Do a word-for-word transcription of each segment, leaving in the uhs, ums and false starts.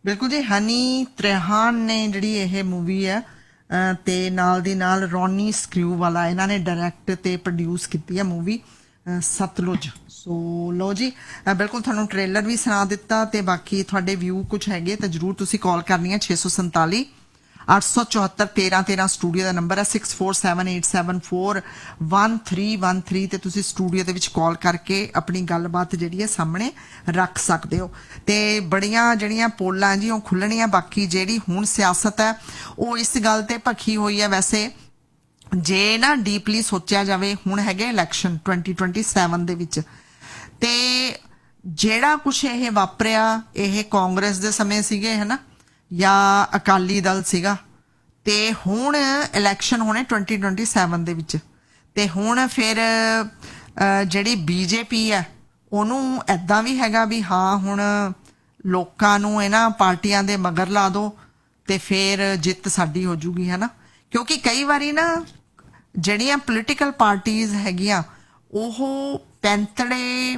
ਬਿਲਕੁਲ ਜੀ। ਹਨੀ ਤ੍ਰਿਹਾਨ ਨੇ ਜਿਹੜੀ ਇਹ ਮੂਵੀ ਹੈ ਤੇ ਨਾਲ ਦੀ ਨਾਲ ਰੌਨੀ ਸਕਰਿਊ ਵਾਲਾ ਇਹਨਾਂ ਨੇ ਡਾਇਰੈਕਟ ਤੇ ਪ੍ਰੋਡਿਊਸ ਕੀਤੀ ਹੈ ਮੂਵੀ ਸਤਲੁਜ। ਸੋ ਲੋ ਜੀ, ਬਿਲਕੁਲ ਤੁਹਾਨੂੰ ਟ੍ਰੇਲਰ ਵੀ ਸੁਣਾ ਦਿੱਤਾ ਤੇ ਬਾਕੀ ਤੁਹਾਡੇ ਵਿਊ ਕੁਛ ਹੈਗੇ ਤਾਂ ਜ਼ਰੂਰ ਤੁਸੀਂ ਕਾਲ ਕਰਨੀ ਹੈ ਛੇ ਸੌ ਸੰਤਾਲੀ ਅੱਠ ਸੌ ਚੁਹੱਤਰ ਤੇਰਾਂ ਤੇਰਾਂ ਸਟੂਡੀਓ ਦਾ ਨੰਬਰ ਹੈ six four seven eight seven four one three one three ਤੇ ਤੁਸੀਂ ਸਟੂਡੀਓ ਦੇ ਵਿੱਚ ਕਾਲ ਕਰਕੇ ਆਪਣੀ ਗੱਲਬਾਤ ਜਿਹੜੀ ਹੈ ਸਾਹਮਣੇ ਰੱਖ ਸਕਦੇ ਹੋ। ਤੇ ਬੜੀਆਂ ਜਿਹੜੀਆਂ ਪੋਲਾਂ ਜੀ ਉਹ ਖੁੱਲਣੀਆਂ, ਬਾਕੀ ਜਿਹੜੀ ਹੁਣ ਸਿਆਸਤ ਹੈ ਉਹ ਇਸ ਗੱਲ ਤੇ ਭਖੀ ਹੋਈ ਹੈ। ਵੈਸੇ ਜੇ ਨਾ ਡੀਪਲੀ ਸੋਚਿਆ ਜਾਵੇ, ਹੁਣ ਹੈਗੇ ਇਲੈਕਸ਼ਨ ਟਵੈਂਟੀ ਟਵੈਂਟੀ ਸੈਵਨ ਦੇ ਵਿੱਚ, ਤੇ ਜਿਹੜਾ ਕੁਛ ਇਹ ਵਾਪਰਿਆ ਇਹ ਕਾਂਗਰਸ ਦੇ ਸਮੇਂ ਸੀਗੇ ਹੈ ਨਾ, ਜਾਂ ਅਕਾਲੀ ਦਲ ਸੀਗਾ, ਤੇ ਹੁਣ ਇਲੈਕਸ਼ਨ ਹੋਣੇ ਟਵੈਂਟੀ ਟਵੈਂਟੀ ਸੈਵਨ ਦੇ ਵਿੱਚ। ਤੇ ਹੁਣ ਫਿਰ ਜਿਹੜੀ ਬੀਜੇਪੀ ਹੈ ਉਹਨੂੰ ਇੱਦਾਂ ਵੀ ਹੈਗਾ ਵੀ ਹਾਂ ਹੁਣ ਲੋਕਾਂ ਨੂੰ ਇਹਨਾਂ ਪਾਰਟੀਆਂ ਦੇ ਮਗਰ ਲਾ ਦੋ ਤੇ ਫਿਰ ਜਿੱਤ ਸਾਡੀ ਹੋ ਜੂਗੀ ਹੈ ਨਾ। ਕਿਉਂਕਿ ਕਈ ਵਾਰੀ ਨਾ ਜਿਹੜੀਆਂ ਪੋਲੀਟੀਕਲ ਪਾਰਟੀਜ਼ ਹੈਗੀਆਂ ਉਹ ਪੈਂਤੜੇ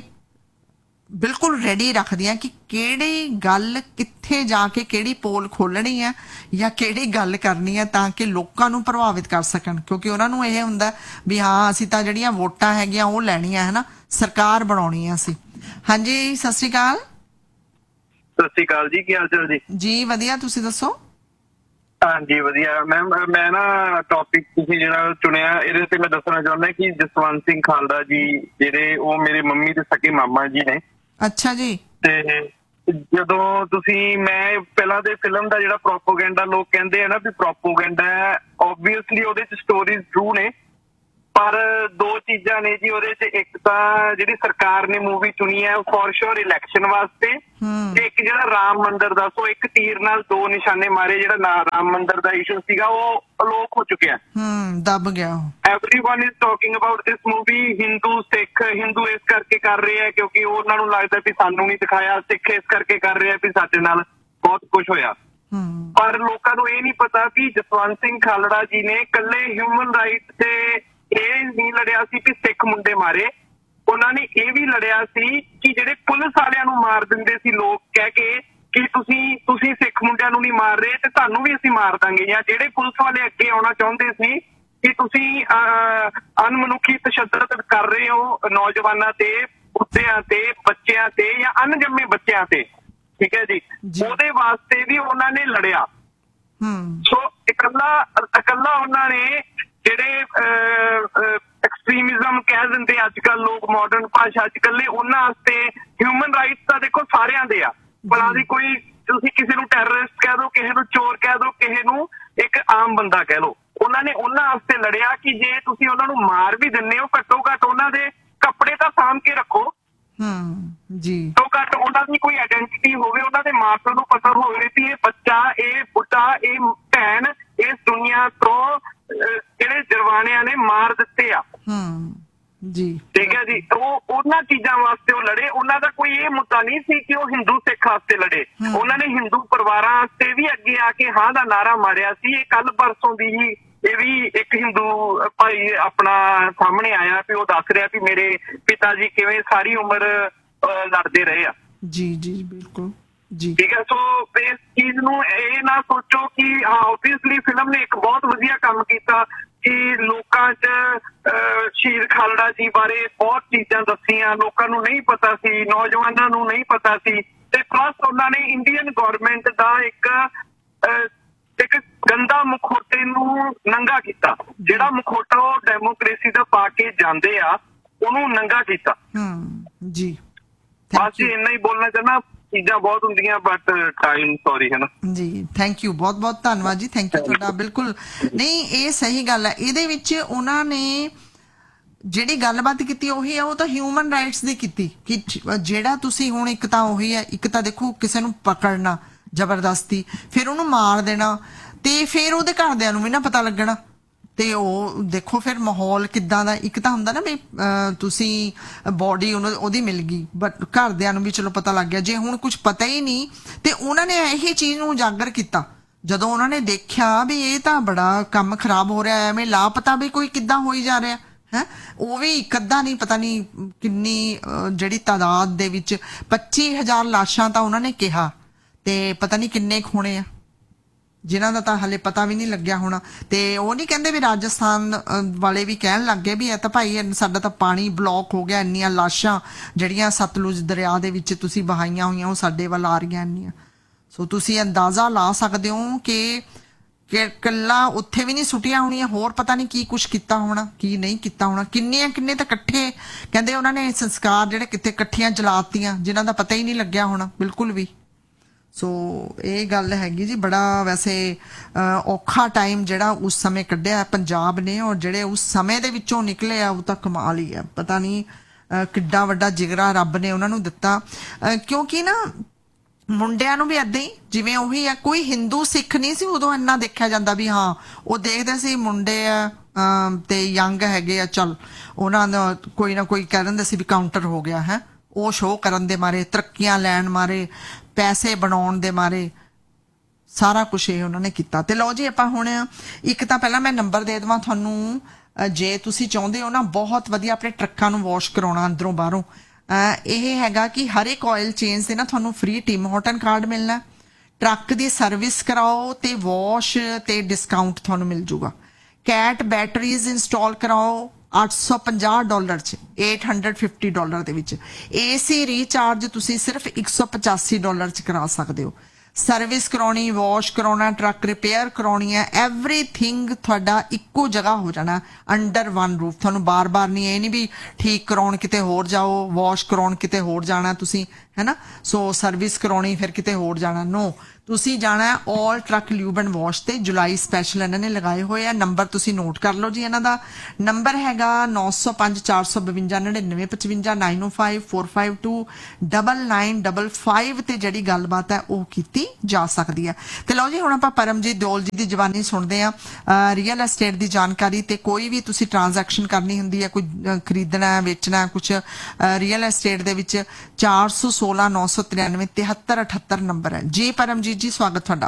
ਬਿਲਕੁਲ ਰੈਡੀ ਰੱਖਦੀਆਂ ਕਿ ਕਿਹੜੀ ਗੱਲ ਕਿੱਥੇ ਜਾ ਕੇ ਕਿਹੜੀ ਪੋਲ ਖੋਲਣੀ ਹੈ ਜਾਂ ਕਿਹੜੀ ਗੱਲ ਕਰਨੀ ਹੈ ਤਾਂ ਕਿ ਲੋਕਾਂ ਨੂੰ ਪ੍ਰਭਾਵਿਤ ਕਰ ਸਕਣ। ਕਿਉਂਕਿ ਉਹਨਾਂ ਨੂੰ ਇਹ ਹੁੰਦਾ ਵੀ ਹਾਂ ਅਸੀਂ ਤਾਂ ਜਿਹੜੀਆਂ ਵੋਟਾਂ ਹੈਗੀਆਂ ਉਹ ਲੈਣੀਆਂ ਹੈ ਨਾ, ਸਰਕਾਰ ਬਣਾਉਣੀ ਹੈ ਅਸੀਂ। ਹਾਂਜੀ, ਸਤਿ ਸ਼੍ਰੀ ਅਕਾਲ। ਸਤਿ ਸ਼੍ਰੀ ਅਕਾਲ ਜੀ, ਕੀ ਹਾਲ ਚਾਲ ਜੀ? ਜੀ ਵਧੀਆ, ਤੁਸੀਂ ਦੱਸੋ? ਹਾਂਜੀ ਵਧੀਆ ਮੈਮ। ਮੈਂ ਨਾ ਟੌਪਿਕ ਤੁਸੀਂ ਜਿਹੜਾ ਚੁਣਿਆ ਇਹਦੇ ਤੇ ਮੈਂ ਦੱਸਣਾ ਚਾਹੁੰਦਾ ਕਿ ਜਸਵੰਤ ਸਿੰਘ ਖਾਲੜਾ ਜੀ ਜਿਹੜੇ ਉਹ ਮੇਰੇ ਮੰਮੀ ਦੇ ਸਕੇ ਮਾਮਾ ਜੀ ਨੇ। ਅੱਛਾ ਜੀ। ਤੇ ਜਦੋਂ ਤੁਸੀਂ ਮੈਂ ਪਹਿਲਾਂ ਤੇ ਫਿਲਮ ਦਾ ਜਿਹੜਾ ਪ੍ਰੋਪੋਗੈਂਡਾ ਲੋਕ ਕਹਿੰਦੇ ਆ ਨਾ ਵੀ ਪ੍ਰੋਪੋਗੈਂਡਾ ਹੈ, ਓਬਵੀਅਸਲੀ ਉਹਦੇ ਚ ਸਟੋਰੀਜ਼ ਟਰੂ ਨੇ, ਪਰ ਦੋ ਚੀਜ਼ਾਂ ਨੇ ਜੀ ਉਹਦੇ ਚ। ਇੱਕ ਤਾਂ ਜਿਹੜੀ ਸਰਕਾਰ ਨੇ ਮੂਵੀ ਚੁਣੀ ਹੈ ਉਹ ਫੋਰ ਸ਼ੋਰ ਇਲੈਕਸ਼ਨ ਵਾਸਤੇ, ਤੇ ਇੱਕ ਜਿਹੜਾ ਰਾਮ ਮੰਦਿਰ ਦਾ, ਸੋ ਇੱਕ ਤੀਰ ਨਾਲ ਦੋ ਨਿਸ਼ਾਨੇ ਮਾਰੇ। ਜਿਹੜਾ ਨਾ ਰਾਮ ਮੰਦਿਰ ਦਾ ਇਸ਼ੂ ਸੀਗਾ ਉਹ ਅਲੋਪ ਹੋ ਚੁੱਕਿਆ, ਹਮ ਦਬ ਗਿਆ। Everyone is talking about this movie. Hindu Sikh, Hindu ਇਸ ਕਰਕੇ ਕਰ ਰਹੇ ਆ ਕਿਉਂਕਿ ਉਹਨਾਂ ਨੂੰ ਲੱਗਦਾ ਵੀ ਸਾਨੂੰ ਨਹੀਂ ਦਿਖਾਇਆ, ਸਿੱਖ ਇਸ ਕਰਕੇ ਕਰ ਰਹੇ ਆ ਵੀ ਸਾਡੇ ਨਾਲ ਬਹੁਤ ਕੁਝ ਹੋਇਆ। ਪਰ ਲੋਕਾਂ ਨੂੰ ਇਹ ਨਹੀਂ ਪਤਾ ਵੀ ਜਸਵੰਤ ਸਿੰਘ ਖਾਲੜਾ ਜੀ ਨੇ ਇਕੱਲੇ ਹਿਊਮਨ ਰਾਈਟ ਤੇ ਇਹ ਨਹੀਂ ਲੜਿਆ ਸੀ ਕਿ ਸਿੱਖ ਮੁੰਡੇ ਮਾਰੇ, ਉਹਨਾਂ ਨੇ ਇਹ ਵੀ ਲੜਿਆ ਸੀ ਕਿ ਜਿਹੜੇ ਪੁਲਿਸ ਵਾਲਿਆਂ ਨੂੰ ਮਾਰ ਦਿੰਦੇ ਸੀ ਲੋਕ ਕਹਿ ਕੇ ਕਿ ਤੁਸੀਂ ਤੁਸੀਂ ਸਿੱਖ ਮੁੰਡਿਆਂ ਨੂੰ ਨਹੀਂ ਮਾਰ ਰਹੇ ਤੇ ਤੁਹਾਨੂੰ ਵੀ ਅਸੀਂ ਮਾਰ ਦਾਂਗੇ, ਜਾਂ ਜਿਹੜੇ ਪੁਲਿਸ ਵਾਲੇ ਅੱਗੇ ਆਉਣਾ ਚਾਹੁੰਦੇ ਸੀ ਕਿ ਤੁਸੀਂ ਅਣਮਨੁੱਖੀ ਤਸ਼ੱਦਦ ਕਰ ਰਹੇ ਹੋ ਨੌਜਵਾਨਾਂ ਤੇ, ਬੁੱਢਿਆਂ ਤੇ, ਬੱਚਿਆਂ ਤੇ ਜਾਂ ਅਣਜੰਮੇ ਬੱਚਿਆਂ ਤੇ, ਠੀਕ ਹੈ ਜੀ, ਉਹਦੇ ਵਾਸਤੇ ਵੀ ਉਹਨਾਂ ਨੇ ਲੜਿਆ। ਸੋ ਇਕੱਲਾ ਇਕੱਲਾ ਉਹਨਾਂ ਨੇ ਜਿਹੜੇ ਐਕਸਟ੍ਰੀਮਿਜ਼ਮ ਕਹਿ ਦਿੰਦੇ ਅੱਜ ਕੱਲ ਲੋਕ ਮਾਡਰਨ ਭਾਸ਼ਾ ਚ, ਇਕੱਲੇ ਉਹਨਾਂ ਵਾਸਤੇ ਹਿਊਮਨ ਰਾਈਟਸ ਤਾਂ ਦੇਖੋ ਸਾਰਿਆਂ ਦੇ ਆ। ਭਲਾ ਦੀ ਕੋਈ ਤੁਸੀਂ ਕਿਸੇ ਨੂੰ ਟੈਰਰਿਸਟ ਕਹਿ ਦੋ, ਕਿਸੇ ਨੂੰ ਚੋਰ ਕਹਿ ਦੋ, ਕਿਸੇ ਨੂੰ ਇੱਕ ਆਮ ਬੰਦਾ ਕਹਿ ਲਓ। ਉਹਨਾਂ ਨੇ ਉਹਨਾਂ ਵਾਸਤੇ ਲੜਿਆ ਕਿ ਜੇ ਤੁਸੀਂ ਉਹਨਾਂ ਨੂੰ ਮਾਰ ਵੀ ਦਿੰਦੇ ਹੋ ਘੱਟੋ ਘੱਟ ਉਹਨਾਂ ਦੇ ਕੱਪੜੇ ਤਾਂ ਸਾਂਭ ਕੇ ਰੱਖੋ, ਜੀ ਘੱਟੋ ਘੱਟ ਉਹਨਾਂ ਦੀ ਕੋਈ ਆਇਡੈਂਟੀਟੀ ਹੋਵੇ, ਉਹਨਾਂ ਦੇ ਮਾਂ ਪਿਓ ਨੂੰ ਪਤਾ ਹੋਵੇ ਵੀ ਇਹ ਬੱਚਾ, ਇਹ ਬੁੱਢਾ, ਇਹ ਭੈਣ ਇਸ ਦੁਨੀਆ ਤੋਂ ਜਿਹੜੇ ਜਰਵਾਣਿਆਂ ਨੇ ਮਾਰ ਦਿੱਤੇ ਆ, ਜੀ ਠੀਕ ਹੈ ਜੀ। ਉਹ ਉਹਨਾਂ ਚੀਜ਼ਾਂ ਵਾਸਤੇ ਉਹ ਲੜੇ। ਉਹਨਾਂ ਦਾ ਕੋਈ ਇਹ ਮੁੱਦਾ ਨਹੀਂ ਸੀ ਕਿ ਉਹ ਹਿੰਦੂ ਸਿੱਖ ਵਾਸਤੇ ਲੜੇ, ਉਹਨਾਂ ਨੇ ਹਿੰਦੂ ਪਰਿਵਾਰਾਂ ਵਾਸਤੇ ਵੀ ਅੱਗੇ ਆ ਕੇ ਹਾਂ ਦਾ ਨਾਰਾ ਮਾਰਿਆ ਸੀ। ਇਹ ਕੱਲ ਪਰਸੋਂ ਦੀ ਹੀ ਇਹ ਵੀ ਇੱਕ ਹਿੰਦੂ ਭਾਈ ਆਪਣਾ ਸਾਹਮਣੇ ਆਇਆ ਵੀ ਉਹ ਦੱਸ ਰਿਹਾ ਵੀ ਮੇਰੇ ਪਿਤਾ ਜੀ ਕਿਵੇਂ ਸਾਰੀ ਉਮਰ ਲੜਦੇ ਰਹੇ ਆ। ਜੀ ਜੀ ਬਿਲਕੁਲ ਜੀ, ਠੀਕ ਹੈ। ਸੋ ਇਸ ਚੀਜ਼ ਨੂੰ ਇਹ ਨਾ ਸੋਚੋ ਕਿ ਹਾਂ ਓਬਵੀਅਸਲੀ ਫਿਲਮ ਨੇ ਇੱਕ ਬਹੁਤ ਵਧੀਆ ਕੰਮ ਕੀਤਾ ਕਿ ਲੋਕਾਂ 'ਚ ਸ਼ਹੀਦ ਖਾਲੜਾ ਜੀ ਬਾਰੇ ਬਹੁਤ ਚੀਜ਼ਾਂ ਦੱਸੀਆਂ, ਲੋਕਾਂ ਨੂੰ ਨਹੀਂ ਪਤਾ ਸੀ, ਨੌਜਵਾਨਾਂ ਨੂੰ ਨਹੀਂ ਪਤਾ ਸੀ, ਤੇ ਪਲੱਸ ਉਹਨਾਂ ਨੇ ਇੰਡੀਅਨ ਗੌਰਮੈਂਟ ਦਾ ਇੱਕ ਇੱਕ ਗੰਦਾ ਮੁਖੌਟੇ ਨੂੰ ਨੰਗਾ ਕੀਤਾ। ਜਿਹੜਾ ਮੁਖੌਟਾ ਉਹ ਡੈਮੋਕ੍ਰੇਸੀ ਦਾ ਪਾ ਕੇ ਜਾਂਦੇ ਆ ਉਹਨੂੰ ਨੰਗਾ ਕੀਤਾ। ਜੀ ਬਸ ਜੀ ਇੰਨਾ ਹੀ ਬੋਲਣਾ ਚਾਹੁੰਦਾ। ਚੀਜ਼ਾਂ ਬਹੁਤ ਹੁੰਦੀਆਂ ਬਟ ਟਾਈਮ ਸੌਰੀ ਹੈ ਨਾ ਜੀ। ਥੈਂਕ ਯੂ, ਬਹੁਤ ਬਹੁਤ ਧੰਨਵਾਦ ਜੀ, ਥੈਂਕ ਯੂ ਤੁਹਾਡਾ। ਬਿਲਕੁਲ ਨਹੀਂ, ਇਹ ਸਹੀ ਗੱਲ ਹੈ। ਇਹਦੇ ਵਿੱਚ ਉਹਨਾਂ ਨੇ ਜਿਹੜੀ ਗੱਲਬਾਤ ਕੀਤੀ ਉਹੀ ਆ, ਉਹ ਤਾਂ ਹਿਊਮਨ ਰਾਈਟਸ ਦੀ ਕੀਤੀ ਕਿ ਜਿਹੜਾ ਤੁਸੀਂ ਹੁਣ ਇੱਕ ਤਾਂ ਉਹੀ ਹੈ, ਇੱਕ ਤਾਂ ਦੇਖੋ ਕਿਸੇ ਨੂੰ ਪਕੜਨਾ ਜ਼ਬਰਦਸਤੀ, ਫਿਰ ਉਹਨੂੰ ਮਾਰ ਦੇਣਾ, ਤੇ ਫਿਰ ਉਹਦੇ ਘਰਦਿਆਂ ਨੂੰ ਵੀ ਨਾ ਪਤਾ ਲੱਗਣਾ, ਤੇ ਉਹ ਦੇਖੋ ਫਿਰ ਮਾਹੌਲ ਕਿੱਦਾਂ ਦਾ। ਇੱਕ ਤਾਂ ਹੁੰਦਾ ਨਾ ਵੀ ਤੁਸੀਂ ਬੋਡੀ ਉਹਦੀ ਮਿਲ ਗਈ ਬਟ ਘਰਦਿਆਂ ਨੂੰ ਵੀ ਚਲੋ ਪਤਾ ਲੱਗ ਗਿਆ। ਜੇ ਹੁਣ ਕੁਝ ਪਤਾ ਹੀ ਨਹੀਂ, ਤੇ ਉਹਨਾਂ ਨੇ ਇਹੀ ਚੀਜ਼ ਨੂੰ ਉਜਾਗਰ ਕੀਤਾ ਜਦੋਂ ਉਹਨਾਂ ਨੇ ਦੇਖਿਆ ਵੀ ਇਹ ਤਾਂ ਬੜਾ ਕੰਮ ਖਰਾਬ ਹੋ ਰਿਹਾ, ਐਵੇਂ ਲਾਪਤਾ ਵੀ ਕੋਈ ਕਿੱਦਾਂ ਹੋਈ ਜਾ ਰਿਹਾ ਹੈ। ਉਹ ਵੀ ਇੱਕ ਅੱਧਾ ਨਹੀਂ, ਪਤਾ ਨਹੀਂ ਕਿੰਨੀ ਜਿਹੜੀ ਤਾਦਾਦ ਦੇ ਵਿੱਚ ਪੱਚੀ ਹਜ਼ਾਰ ਲਾਸ਼ਾਂ ਤਾਂ ਉਹਨਾਂ ਨੇ ਕਿਹਾ, ਤੇ ਪਤਾ ਨਹੀਂ ਕਿੰਨੇ ਕੁ ਹੋਣੇ ਆ ਜਿਨ੍ਹਾਂ ਦਾ ਤਾਂ ਹਲੇ ਪਤਾ ਵੀ ਨਹੀਂ ਲੱਗਿਆ ਹੋਣਾ। ਤੇ ਉਹ ਨਹੀਂ ਕਹਿੰਦੇ ਵੀ ਰਾਜਸਥਾਨ ਵਾਲੇ ਵੀ ਕਹਿਣ ਲੱਗ ਗਏ ਵੀ ਇਹ ਤਾਂ ਭਾਈ ਸਾਡਾ ਤਾਂ ਪਾਣੀ ਬਲੌਕ ਹੋ ਗਿਆ, ਇੰਨੀਆਂ ਲਾਸ਼ਾਂ ਜਿਹੜੀਆਂ ਸਤਲੁਜ ਦਰਿਆ ਦੇ ਵਿੱਚ ਤੁਸੀਂ ਬਹਾਈਆਂ ਹੋਈਆਂ ਉਹ ਸਾਡੇ ਵੱਲ ਆ ਰਹੀਆਂ ਇੰਨੀਆਂ। ਸੋ ਤੁਸੀਂ ਅੰਦਾਜ਼ਾ ਲਾ ਸਕਦੇ ਹੋ ਕਿ ਕਿ ਕੱਲਾ ਉੱਥੇ ਵੀ ਨਹੀਂ ਸੁੱਟੀਆਂ ਹੋਣੀਆਂ, ਹੋਰ ਪਤਾ ਨਹੀਂ ਕੀ ਕੁਛ ਕੀਤਾ ਹੋਣਾ ਕੀ ਨਹੀਂ ਕੀਤਾ ਹੋਣਾ। ਕਿੰਨੇ ਕਿੰਨੇ ਤਾਂ ਇਕੱਠੇ ਕਹਿੰਦੇ ਉਹਨਾਂ ਨੇ ਸੰਸਕਾਰ ਜਿਹੜੇ ਕਿਤੇ ਇਕੱਠੀਆਂ ਜਲਾਤੀਆਂ ਜਿਨ੍ਹਾਂ ਦਾ ਪਤਾ ਹੀ ਨਹੀਂ ਲੱਗਿਆ ਹੋਣਾ ਬਿਲਕੁਲ ਵੀ। ਸੋ ਇਹ ਗੱਲ ਹੈਗੀ ਜੀ, ਬੜਾ ਵੈਸੇ ਔਖਾ ਟਾਈਮ ਜਿਹੜਾ ਉਸ ਸਮੇਂ ਕੱਢਿਆ ਪੰਜਾਬ ਨੇ, ਔਰ ਜਿਹੜੇ ਉਸ ਸਮੇਂ ਦੇ ਵਿੱਚੋਂ ਨਿਕਲੇ ਆ ਉਹ ਤਾਂ ਕਮਾਲ ਹੀ ਆ। ਪਤਾ ਨਹੀਂ ਕਿੱਡਾ ਵੱਡਾ ਜਿਗਰਾ ਰੱਬ ਨੇ ਉਹਨਾਂ ਨੂੰ ਦਿੱਤਾ, ਕਿਉਂਕਿ ਨਾ ਮੁੰਡਿਆਂ ਨੂੰ ਵੀ ਏਦਾਂ ਹੀ ਜਿਵੇਂ ਉਹੀ ਆ, ਕੋਈ ਹਿੰਦੂ ਸਿੱਖ ਨਹੀਂ ਸੀ ਉਦੋਂ ਇੰਨਾ ਦੇਖਿਆ ਜਾਂਦਾ ਵੀ ਹਾਂ ਉਹ ਦੇਖਦੇ ਸੀ ਮੁੰਡੇ ਆ ਤੇ ਯੰਗ ਹੈਗੇ ਆ, ਚੱਲ ਉਹਨਾਂ ਦਾ ਕੋਈ ਨਾ ਕੋਈ ਕਹਿ ਦਿੰਦੇ ਸੀ ਵੀ ਕਾਊਂਟਰ ਹੋ ਗਿਆ ਹੈ। ਉਹ ਸ਼ੋਅ ਕਰਨ ਦੇ ਮਾਰੇ, ਤਰੱਕੀਆਂ ਲੈਣ ਮਾਰੇ, ਪੈਸੇ ਬਣਾਉਣ ਦੇ ਮਾਰੇ ਸਾਰਾ ਕੁਛ ਇਹ ਉਹਨਾਂ ਨੇ ਕੀਤਾ। ਤੇ ਲਓ ਜੀ ਆਪਾਂ ਹੁਣ ਇੱਕ ਤਾਂ ਪਹਿਲਾਂ ਮੈਂ ਨੰਬਰ ਦੇ ਦੇਵਾਂ ਤੁਹਾਨੂੰ, ਜੇ ਤੁਸੀਂ ਚਾਹੁੰਦੇ ਹੋ ਨਾ ਬਹੁਤ ਵਧੀਆ ਆਪਣੇ ਟਰੱਕਾਂ ਨੂੰ ਵਾਸ਼ ਕਰਾਉਣਾ ਅੰਦਰੋਂ ਬਾਹਰੋਂ, ਇਹ ਹੈਗਾ ਕਿ ਹਰ ਇੱਕ ਆਇਲ ਚੇਂਜ ਤੇ ਨਾ ਤੁਹਾਨੂੰ ਫ੍ਰੀ ਟਿਮ ਹੌਟਨ ਕਾਰਡ ਮਿਲਣਾ। ਟਰੱਕ ਦੀ ਸਰਵਿਸ ਕਰਾਓ ਤੇ ਵਾਸ਼ ਤੇ ਡਿਸਕਾਊਂਟ ਤੁਹਾਨੂੰ ਮਿਲ ਜੂਗਾ। ਕੈਟ ਬੈਟਰੀਜ਼ ਇੰਸਟਾਲ ਕਰਾਓ ਅੱਠ ਸੌ ਪੰਜਾਹ ਡਾਲਰ ਚ, ਅੱਠ ਸੌ ਪਚਾਸ ਡਾਲਰ ਦੇ ਵਿੱਚ। ਏਸੀ ਰੀਚਾਰਜ ਤੁਸੀਂ ਸਿਰਫ ਇੱਕ ਸੌ ਪਚਾਸੀ ਡਾਲਰ ਚ ਕਰਾ ਸਕਦੇ ਹੋ। ਸਰਵਿਸ ਕਰਾਉਣੀ, ਵਾਸ਼ ਕਰਾਉਣਾ, ਟਰੱਕ ਰਿਪੇਅਰ ਕਰਾਉਣੀ ਹੈ, ਐਵਰੀਥਿੰਗ ਤੁਹਾਡਾ ਇੱਕੋ ਜਗ੍ਹਾ ਹੋ ਜਾਣਾ ਅੰਡਰ ਵਨ ਰੂਫ। ਤੁਹਾਨੂੰ ਬਾਰ-ਬਾਰ ਨਹੀਂ, ਇਹ ਨਹੀਂ ਵੀ ਠੀਕ ਕਰਾਉਣ ਕਿਤੇ ਹੋਰ ਜਾਓ, ਵਾਸ਼ ਕਰਾਉਣ ਕਿਤੇ ਹੋਰ ਜਾਣਾ ਤੁਸੀਂ, ਹੈ ਨਾ। ਸੋ ਸਰਵਿਸ ਕਰਾਉਣੀ ਫਿਰ ਕਿਤੇ ਹੋਰ ਜਾਣਾ, ਨੋ, ਤੁਸੀਂ ਜਾਣਾ ਆਲ ਟਰੱਕ ਲਿਊਬ ਐਂਡ ਵਾਸ਼ ਤੇ। ਜੁਲਾਈ ਸਪੈਸ਼ਲ ਇਹਨਾਂ ਨੇ ਲਗਾਏ ਹੋਏ ਆ। ਨੰਬਰ ਤੁਸੀਂ ਨੋਟ ਕਰ ਲਓ ਜੀ, ਇਹਨਾਂ ਦਾ ਨੰਬਰ ਹੈਗਾ ਨੌ ਸੌ ਪੰਜ ਚਾਰ ਸੌ ਬਵੰਜਾ ਨੜਿਨਵੇਂ ਪਚਵੰਜਾ nine O five four five to double nine double five ਤੇ ਜਿਹੜੀ ਗੱਲਬਾਤ ਹੈ ਉਹ ਕੀਤੀ ਜਾ ਸਕਦੀ ਹੈ। ਤੇ ਲਓ ਜੀ ਹੁਣ ਆਪਾਂ ਪਰਮਜੀਤ ਦਿਓਲ ਜੀ ਦੀ ਜ਼ਬਾਨੀ ਸੁਣਦੇ ਆ ਰੀਅਲ ਐਸਟੇਟ ਦੀ ਜਾਣਕਾਰੀ। ਤੇ ਕੋਈ ਵੀ ਤੁਸੀਂ ਟ੍ਰਾਂਜੈਕਸ਼ਨ ਕਰਨੀ ਹੁੰਦੀ ਹੈ, ਕੋਈ ਖਰੀਦਣਾ ਵੇਚਣਾ ਕੁਛ ਰੀਅਲ ਐਸਟੇਟ ਦੇ ਵਿੱਚ, ਚਾਰ ਸੌ ਸੋਲਾਂ ਨੌ ਸੌ ਤਰਿਆਨਵੇਂ ਤਿਹੱਤਰ ਅਠੱਤਰ ਨੰਬਰ ਹੈ ਜੀ। ਪਰਮਜੀਤ ਜੀ ਸਵਾਗਤ ਤੁਹਾਡਾ।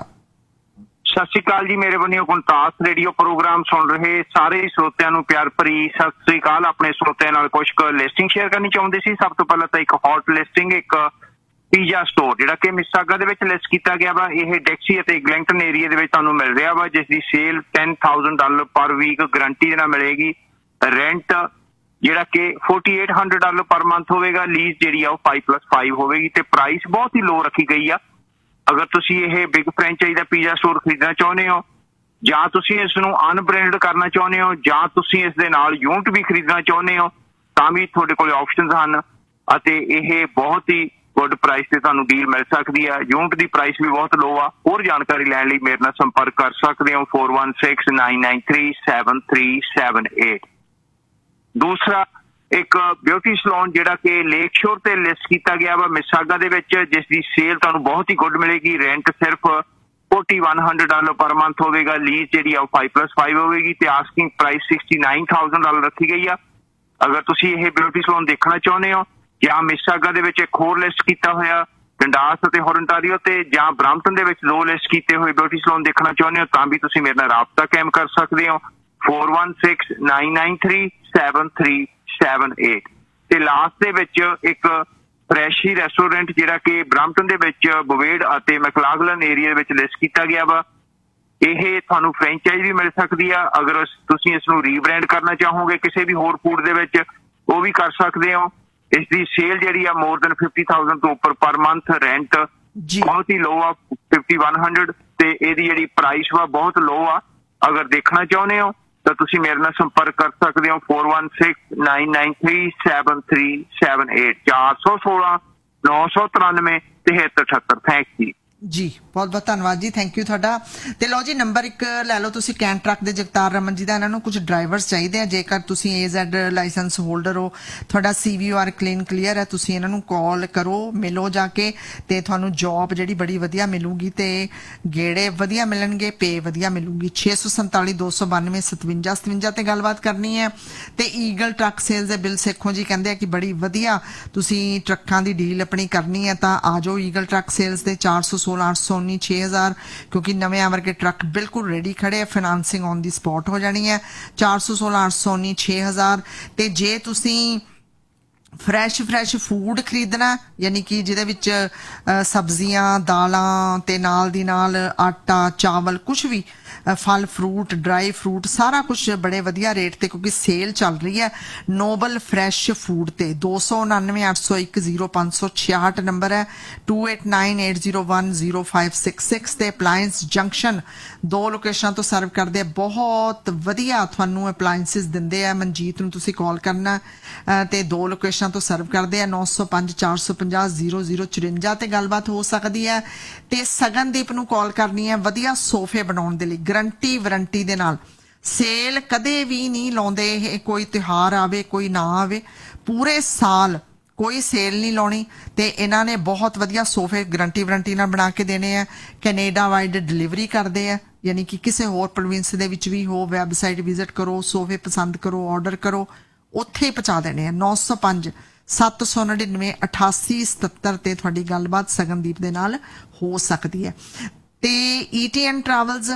ਸਤਿ ਸ਼੍ਰੀ ਅਕਾਲ ਜੀ, ਮੇਰੇ ਵੱਲੋਂ ਗੁਣਤਾਸ ਰੇਡੀਓ ਪ੍ਰੋਗਰਾਮ ਸੁਣ ਰਹੇ ਸਾਰੇ ਸਰੋਤਿਆਂ ਨੂੰ ਪਿਆਰ ਭਰੀ ਸਤਿ ਸ਼੍ਰੀ ਅਕਾਲ। ਆਪਣੇ ਸਰੋਤਿਆਂ ਨਾਲ ਕੁਝ ਕੁ ਲਿਸਟਿੰਗ ਸ਼ੇਅਰ ਕਰਨੀ ਚਾਹੁੰਦੇ ਸੀ। ਸਭ ਤੋਂ ਪਹਿਲਾਂ ਤਾਂ ਇੱਕ ਹੌਟ ਲਿਸਟਿੰਗ, ਇੱਕ ਪੀਜ਼ਾ ਸਟੋਰ ਜਿਹੜਾ ਕਿ ਮਿਸਾਗਾ ਦੇ ਵਿੱਚ ਲਿਸਟ ਕੀਤਾ ਗਿਆ ਵਾ। ਇਹ ਡੈਕਸੀ ਅਤੇ ਗਲੈਂਗਟਨ ਏਰੀਆ ਦੇ ਵਿੱਚ ਤੁਹਾਨੂੰ ਮਿਲ ਰਿਹਾ ਵਾ, ਜਿਸ ਦੀ ਸੇਲ ਟੈਨ ਥਾਊਜ਼ੈਂਡ ਡਾਲਰ ਪਰ ਵੀਕ ਗਰੰਟੀ ਦੇ ਨਾਲ ਮਿਲੇਗੀ। ਰੈਂਟ ਜਿਹੜਾ ਕਿ forty eight hundred dollar per month ਹੋਵੇਗਾ। ਲੀਜ਼ ਜਿਹੜੀ ਆ ਉਹ ਫਾਈਵ ਪਲੱਸ ਫਾਈਵ ਹੋਵੇਗੀ ਤੇ ਪ੍ਰਾਈਸ ਬਹੁਤ ਹੀ ਲੋ ਰੱਖੀ ਗਈ ਆ। ਅਗਰ ਤੁਸੀਂ ਇਹ ਬਿਗ ਫਰੈਂਚਾਈਜ਼ ਦਾ ਪੀਜ਼ਾ ਸਟੋਰ ਖਰੀਦਣਾ ਚਾਹੁੰਦੇ ਹੋ, ਜਾਂ ਤੁਸੀਂ ਇਸ ਨੂੰ ਅਨਬ੍ਰਾਂਡਡ ਕਰਨਾ ਚਾਹੁੰਦੇ ਹੋ, ਜਾਂ ਤੁਸੀਂ ਇਸ ਦੇ ਨਾਲ ਯੂਨਿਟ ਵੀ ਖਰੀਦਣਾ ਚਾਹੁੰਦੇ ਹੋ, ਤਾਂ ਵੀ ਤੁਹਾਡੇ ਕੋਲ ਆਪਸ਼ਨਸ ਹਨ ਅਤੇ ਇਹ ਬਹੁਤ ਹੀ ਗੁੱਡ ਪ੍ਰਾਈਸ ਤੇ ਤੁਹਾਨੂੰ ਡੀਲ ਮਿਲ ਸਕਦੀ ਆ। ਯੂਨਿਟ ਦੀ ਪ੍ਰਾਈਸ ਵੀ ਬਹੁਤ ਲੋ ਆ। ਹੋਰ ਜਾਣਕਾਰੀ ਲੈਣ ਲਈ ਮੇਰੇ ਨਾਲ ਸੰਪਰਕ ਕਰ ਸਕਦੇ ਹੋ four one six nine nine three seven three seven eight. ਦੂਸਰਾ ਇੱਕ ਬਿਊਟੀ ਸਲੂਨ ਜਿਹੜਾ ਕਿ ਲੇਕ ਸ਼ੋਰ ਤੇ ਲਿਸਟ ਕੀਤਾ ਗਿਆ ਵਾ ਮਿਸਾਗਾ ਦੇ ਵਿੱਚ, ਜਿਸ ਦੀ ਸੇਲ ਤੁਹਾਨੂੰ ਬਹੁਤ ਹੀ ਗੁੱਡ ਮਿਲੇਗੀ। ਰੈਂਟ ਸਿਰਫ forty one hundred dollar per month ਹੋਵੇਗਾ। ਲੀਜ਼ ਜਿਹੜੀ ਆ ਉਹ ਫਾਈਵ ਪਲੱਸ ਫਾਈਵ ਹੋਵੇਗੀ ਤੇ asking price sixty nine thousand dollar ਰੱਖੀ ਗਈ ਆ। ਅਗਰ ਤੁਸੀਂ ਇਹ ਬਿਊਟੀ ਸਲੂਨ ਦੇਖਣਾ ਚਾਹੁੰਦੇ ਹੋ, ਜਾਂ ਮਿਸਾਗਾ ਦੇ ਵਿੱਚ ਇੱਕ ਹੋਰ ਲਿਸਟ ਕੀਤਾ ਹੋਇਆ ਡੰਡਾਸ ਅਤੇ ਹੋਰਨਟਾਰੀਓ ਤੇ, ਜਾਂ ਬ੍ਰਾਂਪਟਨ ਦੇ ਵਿੱਚ ਦੋ ਲਿਸਟ ਕੀਤੇ ਹੋਏ ਬਿਊਟੀ ਸਲੂਨ ਦੇਖਣਾ ਚਾਹੁੰਦੇ ਹੋ, ਤਾਂ ਵੀ ਤੁਸੀਂ ਮੇਰੇ ਨਾਲ ਰਾਬਤਾ ਕਾਇਮ ਕਰ ਸਕਦੇ ਹੋ four one six nine nine three seven three seven eight. ਤੇ ਲਾਸਟ ਦੇ ਵਿੱਚ ਇੱਕ ਫਰੈਸ਼ੀ ਰੈਸਟੋਰੈਂਟ ਜਿਹੜਾ ਕਿ ਬ੍ਰਾਂਪਟਨ ਦੇ ਵਿੱਚ ਬਵੇਡ ਅਤੇ ਮੈਕਲਾਗਲਨ ਏਰੀਆ ਦੇ ਵਿੱਚ ਲਿਸਟ ਕੀਤਾ ਗਿਆ ਵਾ। ਇਹ ਤੁਹਾਨੂੰ ਫਰੈਂਚਾਈਜ਼ ਵੀ ਮਿਲ ਸਕਦੀ ਆ। ਅਗਰ ਤੁਸੀਂ ਇਸ ਨੂੰ ਰੀਬ੍ਰਾਂਡ ਕਰਨਾ ਚਾਹੋਗੇ ਕਿਸੇ ਵੀ ਹੋਰ ਫੂਡ ਦੇ ਵਿੱਚ, ਉਹ ਵੀ ਕਰ ਸਕਦੇ ਹੋ। ਇਸ ਦੀ ਸੇਲ ਜਿਹੜੀ ਆ ਮੋਰ ਦੈਨ ਫਿਫਟੀ ਥਾਊਜ਼ੈਂਡ ਤੋਂ ਉੱਪਰ ਪਰ ਮੰਥ। ਰੈਂਟ ਬਹੁਤ ਹੀ ਲੋ ਆ ਫਿਫਟੀ ਵਨ ਹੰਡਰਡ ਤੇ ਇਹਦੀ ਜਿਹੜੀ ਪ੍ਰਾਈਸ ਵਾ ਬਹੁਤ ਲੋ ਆ। ਅਗਰ ਦੇਖਣਾ ਚਾਹੁੰਦੇ ਹੋ ਤਾਂ ਤੁਸੀਂ ਮੇਰੇ ਨਾਲ ਸੰਪਰਕ ਕਰ ਸਕਦੇ ਹੋ four one six nine nine three seven three seven eight, ਚਾਰ ਸੌ ਸੋਲਾਂ ਨੌ ਸੌ ਤਰਾਨਵੇਂ ਤਿਹੱਤਰ ਅਠੱਤਰ। ਥੈਂਕ ਯੂ ਜੀ, ਬਹੁਤ ਬਹੁਤ ਧੰਨਵਾਦ ਜੀ, ਥੈਂਕ ਯੂ ਤੁਹਾਡਾ। ਤੇ ਲਓ ਜੀ ਨੰਬਰ ਇੱਕ ਲੈ ਲਓ ਤੁਸੀਂ ਕੈਂਟ ਟਰੱਕ ਦੇ ਜਗਤਾਰ ਰਮਨ ਜੀ ਦਾ। ਇਹਨਾਂ ਨੂੰ ਕੁਝ ਡਰਾਈਵਰਸ ਚਾਹੀਦੇ ਆ। ਜੇਕਰ ਤੁਸੀਂ ਏ ਜ਼ੈਡ ਲਾਇਸੈਂਸ ਹੋਲਡਰ ਹੋ, ਤੁਹਾਡਾ ਸੀ ਵੀ ਆਰ ਕਲੀਨ ਕਲੀਅਰ ਹੈ, ਤੁਸੀਂ ਇਹਨਾਂ ਨੂੰ ਕਾਲ ਕਰੋ, ਮਿਲੋ ਜਾ ਕੇ, ਤੇ ਤੁਹਾਨੂੰ ਜੌਬ ਜਿਹੜੀ ਬੜੀ ਵਧੀਆ ਮਿਲੂਗੀ ਤੇ ਗੇੜੇ ਵਧੀਆ ਮਿਲਣਗੇ, ਪੇ ਵਧੀਆ ਮਿਲੂਗੀ। ਛੇ ਸੌ ਸੰਤਾਲੀ ਦੋ ਸੌ ਬਾਨਵੇਂ ਸਤਵੰਜਾ ਸਤਵੰਜਾ ਤੇ ਗੱਲਬਾਤ ਕਰਨੀ ਹੈ। ਤੇ ਈਗਲ ਟਰੱਕ ਸੇਲਸ ਦੇ ਬਿਲ ਸੇਖੋਂ ਜੀ ਕਹਿੰਦੇ ਆ ਕਿ ਬੜੀ ਵਧੀਆ ਤੁਸੀਂ ਟਰੱਕਾਂ ਦੀ ਡੀਲ ਆਪਣੀ ਕਰਨੀ ਹੈ ਤਾਂ ਆ ਜਾਓ ਈਗਲ ਟਰੱਕ ਸੇਲਸ ਦੇ। ਚਾਰ ਸੌ सोलह आठ सौ उन्नी छे हजार क्योंकि नवे वर्गे ट्रक बिल्कुल रेडी खड़े है, फाइनेंसिंग ऑन दी स्पॉट हो जानी है। चार सौ सोलह आठ सौ उन्नी छे हजार ते जे तुसी ਫਰੈਸ਼ ਫਰੈਸ਼ ਫੂਡ ਖਰੀਦਣਾ, ਯਾਨੀ ਕਿ ਜਿਹਦੇ ਵਿੱਚ ਅ, ਸਬਜ਼ੀਆਂ, ਦਾਲਾਂ ਤੇ ਨਾਲ ਦੀ ਨਾਲ ਆਟਾ, ਚਾਵਲ, ਕੁਝ ਵੀ ਅ, ਫਲ ਫਰੂਟ, ਡਰਾਈ ਫਰੂਟ, ਸਾਰਾ ਕੁਝ ਬੜੇ ਵਧੀਆ ਰੇਟ ਤੇ, ਕਿਉਂਕਿ ਸੇਲ ਚੱਲ ਰਹੀ ਹੈ ਨੋਬਲ ਫਰੈਸ਼ ਫੂਡ ਤੇ। ਦੋ ਸੌ ਉਨਾਨਵੇਂ ਅੱਠ ਸੌ ਇੱਕ ਜ਼ੀਰੋ ਪੰਜ ਸੌ ਛਿਆਹਠ ਨੰਬਰ ਹੈ, to eight nine eight zero one zero five six six ਤੇ ਅਪਲਾਇੰਸ ਜੰਕਸ਼ਨ ਦੋ ਲੋਕੇਸ਼ਨਾਂ ਤੋਂ ਸਰਵ ਕਰਦੇ ਆ। ਬਹੁਤ ਵਧੀਆ ਤੁਹਾਨੂੰ ਅਪਲਾਇੰਸਿਸ ਦਿੰਦੇ ਆ। ਮਨਜੀਤ ਨੂੰ ਤੁਸੀਂ ਕਾਲ ਕਰਨਾ ਅ, ਤੇ ਦੋ ਲੋਕੇਸ਼ਨਾਂ ਤੋਂ ਸਰਵ ਕਰਦੇ ਆ। ਨੌ ਸੌ ਪੰਜ ਚਾਰ ਸੌ ਪੰਜਾਹ ਜ਼ੀਰੋ ਜ਼ੀਰੋ ਚੁਰੰਜਾ ਤੇ ਗੱਲਬਾਤ ਹੋ ਸਕਦੀ ਹੈ। ਤੇ ਸਗਨਦੀਪ ਨੂੰ ਕਾਲ ਕਰਨੀ ਹੈ ਵਧੀਆ ਸੋਫੇ ਬਣਾਉਣ ਦੇ ਲਈ, ਗਰੰਟੀ ਵਾਰੰਟੀ ਦੇ ਨਾਲ। ਸੇਲ ਕਦੇ ਵੀ ਨਹੀਂ ਲਾਉਂਦੇ ਇਹ, ਕੋਈ ਤਿਉਹਾਰ ਆਵੇ ਕੋਈ ਨਾ ਆਵੇ, ਪੂਰੇ ਸਾਲ ਕੋਈ ਸੇਲ ਨਹੀਂ ਲਾਉਣੀ। ਤੇ ਇਹਨਾਂ ਨੇ ਬਹੁਤ ਵਧੀਆ ਸੋਫੇ ਗਰੰਟੀ ਵਾਰੰਟੀ ਨਾਲ ਬਣਾ ਕੇ ਦੇਣੇ ਆ। ਕੈਨੇਡਾ ਵਾਈਡ ਡਿਲੀਵਰੀ ਕਰਦੇ ਆ, ਯਾਨੀ ਕਿ ਕਿਸੇ ਹੋਰ ਪ੍ਰੋਵਿੰਸ ਦੇ ਵਿੱਚ ਵੀ ਹੋ, ਵੈਬਸਾਈਟ ਵਿਜ਼ਿਟ ਕਰੋ, ਸੋਫੇ ਪਸੰਦ ਕਰੋ, ਆਰਡਰ ਕਰੋ, ਉੱਥੇ ਹੀ ਪਹੁੰਚਾ ਦੇਣੇ ਆ। ਨੌ ਸੌ ਪੰਜ ਸੱਤ ਸੌ ਨੜਿਨਵੇਂ ਅਠਾਸੀ ਸਤੱਤਰ ਤੇ ਤੁਹਾਡੀ ਗੱਲਬਾਤ ਸਗਨਦੀਪ ਦੇ ਨਾਲ ਹੋ ਸਕਦੀ ਹੈ। ਤੇ ਈ ਟੀ ਐਨ ਟਰੈਵਲਸ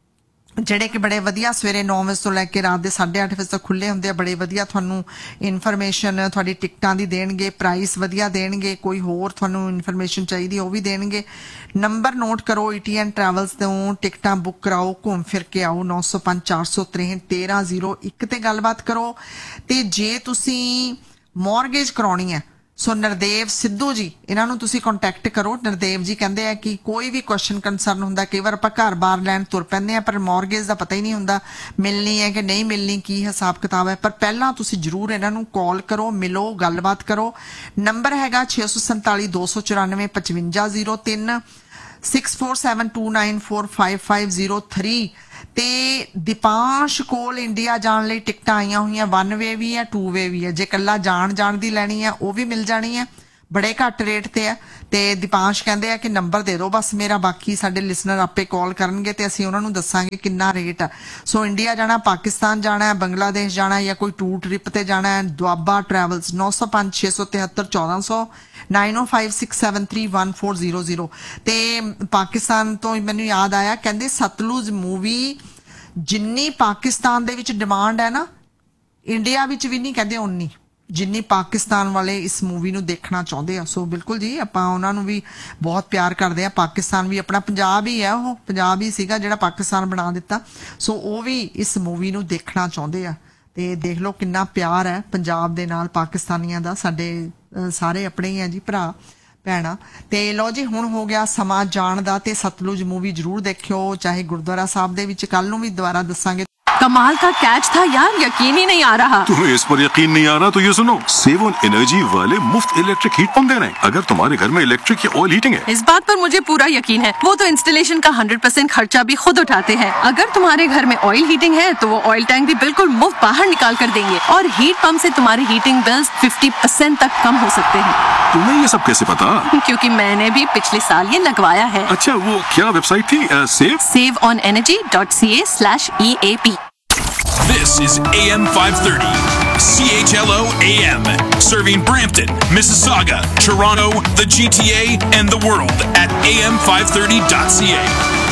ਜਿਹੜੇ ਕਿ ਬੜੇ ਵਧੀਆ ਸਵੇਰੇ ਨੌ ਵਜੇ ਤੋਂ ਲੈ ਕੇ ਰਾਤ ਦੇ ਸਾਢੇ ਅੱਠ ਵਜੇ ਤੱਕ ਖੁੱਲੇ ਹੁੰਦੇ ਆ। ਬੜੇ ਵਧੀਆ ਤੁਹਾਨੂੰ ਇਨਫੋਰਮੇਸ਼ਨ ਤੁਹਾਡੀ ਟਿਕਟਾਂ ਦੀ ਦੇਣਗੇ, ਪ੍ਰਾਈਸ ਵਧੀਆ ਦੇਣਗੇ, ਕੋਈ ਹੋਰ ਤੁਹਾਨੂੰ ਇਨਫੋਰਮੇਸ਼ਨ ਚਾਹੀਦੀ ਉਹ ਵੀ ਦੇਣਗੇ। ਨੰਬਰ ਨੋਟ ਕਰੋ, ਈ ਟੀ ਐਨ ਟਰੈਵਲਸ ਤੋਂ ਟਿਕਟਾਂ ਬੁੱਕ ਕਰਾਓ, ਘੁੰਮ ਫਿਰ ਕੇ ਆਓ। ਨੌ ਸੌ ਪੰਜ ਚਾਰ ਸੌ ਤਰੇਹਠ ਤੇਰਾਂ ਜ਼ੀਰੋ ਇੱਕ ਤੇ ਗੱਲਬਾਤ ਕਰੋ। ਤੇ ਜੇ ਤੁਸੀਂ ਮੌਰਗੇਜ ਕਰਾਉਣੀ ਹੈ, ਸੋ ਨਰਦੇਵ ਸਿੱਧੂ ਜੀ ਇਹਨਾਂ ਨੂੰ ਤੁਸੀਂ ਕੰਟੈਕਟ ਕਰੋ। ਨਰਦੇਵ ਜੀ ਕਹਿੰਦੇ ਆ ਕਿ ਕੋਈ ਵੀ ਕੁਐਸਚਨ ਕੰਸਰਨ ਹੁੰਦਾ, ਕਈ ਵਾਰ ਆਪਾਂ ਘਰ ਬਾਰ ਲੈਣ ਤੁਰ ਪੈਂਦੇ ਆ ਪਰ ਮੌਰਗੇਜ ਦਾ ਪਤਾ ਹੀ ਨਹੀਂ ਹੁੰਦਾ ਮਿਲਣੀ ਹੈ ਕਿ ਨਹੀਂ ਮਿਲਣੀ, ਕੀ ਹਿਸਾਬ ਕਿਤਾਬ ਹੈ। ਪਰ ਪਹਿਲਾਂ ਤੁਸੀਂ ਜ਼ਰੂਰ ਇਹਨਾਂ ਨੂੰ ਕਾਲ ਕਰੋ, ਮਿਲੋ, ਗੱਲਬਾਤ ਕਰੋ। ਨੰਬਰ ਹੈਗਾ ਛੇ ਸੌ ਸੰਤਾਲੀ ਦੋ ਸੌ ਚੁਰਾਨਵੇਂ ਪਚਵੰਜਾ ਜ਼ੀਰੋ ਤਿੰਨ, six four seven to nine four five five zero three. ਤੇ ਦੀਪਾਂਸ਼ ਕੋਲ ਇੰਡੀਆ ਜਾਣ ਲਈ ਟਿਕਟਾਂ ਆਈਆਂ ਹੋਈਆਂ, ਵਨ ਵੇ ਵੀ ਹੈ, ਟੂ ਵੇ ਵੀ ਹੈ। ਜੇ ਕੱਲਾ ਜਾਣ ਜਾਣ ਦੀ ਲੈਣੀ ਹੈ ਉਹ ਵੀ ਮਿਲ ਜਾਣੀ ਹੈ, ਬੜੇ ਘੱਟ ਰੇਟ ਤੇ ਹੈ। ਤੇ ਦੀਪਾਂਸ਼ ਕਹਿੰਦੇ ਆ ਕਿ ਨੰਬਰ ਦੇ ਦਿਓ ਬਸ ਮੇਰਾ, ਬਾਕੀ ਸਾਡੇ ਲਿਸਨਰ ਆਪੇ ਕਾਲ ਕਰਨਗੇ ਤੇ ਅਸੀਂ ਉਹਨਾਂ ਨੂੰ ਦੱਸਾਂਗੇ ਕਿੰਨਾ ਰੇਟ ਹੈ। ਸੋ ਇੰਡੀਆ ਜਾਣਾ, ਪਾਕਿਸਤਾਨ ਜਾਣਾ ਹੈ, ਬੰਗਲਾਦੇਸ਼ ਜਾਣਾ ਹੈ, ਜਾਂ ਕੋਈ ਟੂਰ ਟ੍ਰਿਪ ਤੇ ਜਾਣਾ ਹੈ, ਦੁਆਬਾ ਟਰੈਵਲਸ ਨੌ ਸੌ ਪੰਜ ਛੇ ਸੌ ਤਿਹੱਤਰ ਚੌਦਾਂ ਸੌ ਨਾਈਨ ਓ five six seven three one four zero zero. ਤੇ ਪਾਕਿਸਤਾਨ ਤੋਂ ਮੈਨੂੰ ਯਾਦ ਆਇਆ, ਕਹਿੰਦੇ ਸਤਲੁਜ ਮੂਵੀ ਜਿੰਨੀ ਪਾਕਿਸਤਾਨ ਦੇ ਵਿੱਚ ਡਿਮਾਂਡ ਹੈ ਨਾ, ਇੰਡੀਆ ਵਿੱਚ ਵੀ ਨਹੀਂ ਕਹਿੰਦੇ ਉਨੀ ਜਿੰਨੀ ਪਾਕਿਸਤਾਨ ਵਾਲੇ ਇਸ ਮੂਵੀ ਨੂੰ ਦੇਖਣਾ ਚਾਹੁੰਦੇ ਆ। ਸੋ ਬਿਲਕੁਲ ਜੀ, ਆਪਾਂ ਉਹਨਾਂ ਨੂੰ ਵੀ ਬਹੁਤ ਪਿਆਰ ਕਰਦੇ ਆ। ਪਾਕਿਸਤਾਨ ਵੀ ਆਪਣਾ ਪੰਜਾਬ ਹੀ ਹੈ, ਉਹ ਪੰਜਾਬ ਹੀ ਸੀਗਾ ਜਿਹੜਾ ਪਾਕਿਸਤਾਨ ਬਣਾ ਦਿੱਤਾ। ਸੋ ਉਹ ਵੀ ਇਸ ਮੂਵੀ ਨੂੰ ਦੇਖਣਾ ਚਾਹੁੰਦੇ ਆ। ਤੇ ਦੇਖ ਲਓ ਕਿੰਨਾ ਪਿਆਰ ਹੈ ਪੰਜਾਬ ਦੇ ਨਾਲ ਪਾਕਿਸਤਾਨੀਆਂ ਦਾ। ਸਾਡੇ ਸਾਰੇ ਆਪਣੇ ਹੀ ਆ ਜੀ, ਭਰਾ ਭੈਣਾ। ਤੇ ਲਓ ਜੀ, ਹੁਣ ਹੋ ਗਿਆ ਸਮਾਂ ਜਾਣ ਦਾ। ਤੇ ਸਤਲੁਜ ਮੂਵੀ ਜਰੂਰ ਦੇਖਿਓ, ਚਾਹੇ ਗੁਰਦੁਆਰਾ ਸਾਹਿਬ ਦੇ ਵਿੱਚ। ਕੱਲ ਨੂੰ ਵੀ ਦੁਬਾਰਾ ਦੱਸਾਂਗੇ। कमाल का कैच था यार, यकीन ही नहीं आ रहा। तुम्हें इस पर यकीन नहीं आ रहा तो ये सुनो, सेवन एनर्जी वाले मुफ्त इलेक्ट्रिक हीट पंप दे रहे हैं। अगर तुम्हारे घर में इलेक्ट्रिक या ऑयल हीटिंग है, इस बात पर मुझे पूरा यकीन है। वो तो इंस्टॉलेशन का हंड्रेड परसेंट खर्चा भी खुद उठाते हैं। अगर तुम्हारे घर में ऑयल हीटिंग है तो वो ऑयल टैंक भी बिल्कुल मुफ्त बाहर निकाल कर देंगे, और हीट पंप से तुम्हारे हीटिंग बिल्स फिफ्टी परसेंट तक कम हो सकते हैं। तुम्हें ये सब कैसे पता? क्योंकि मैंने भी पिछले साल ये लगवाया है। अच्छा, वो क्या वेबसाइट थी? Save save on energy dot C A slash E A P. This is A M five thirty, C H L O A M, serving Brampton, Mississauga, Toronto, the G T A, and the world at A M five thirty dot C A.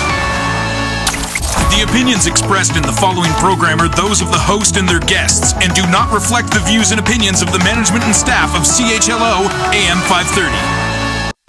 The opinions expressed in the following program are those of the host and their guests and do not reflect the views and opinions of the management and staff of C H L O A M five thirty.